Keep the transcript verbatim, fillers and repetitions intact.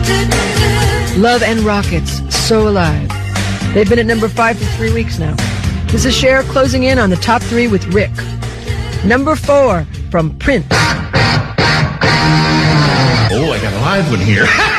Love and Rockets, So Alive. They've been at number five for three weeks now. This is Cher closing in on the top three with Rick. Number four from Prince. Oh, I got a live one here.